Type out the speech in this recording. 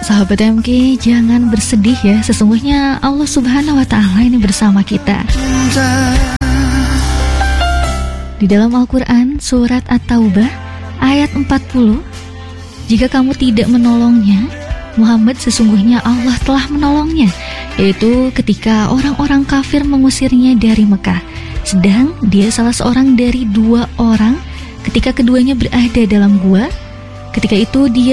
Sahabat MK, jangan bersedih ya. Sesungguhnya Allah Subhanahu wa Ta'ala ini bersama kita. Di dalam Al-Quran, surat At-Taubah, ayat 40, jika kamu tidak menolongnya, Muhammad, sesungguhnya Allah telah menolongnya, yaitu ketika orang-orang kafir mengusirnya dari Mekah. Sedang dia salah seorang dari 2 orang ketika keduanya berada dalam gua. Ketika itu dia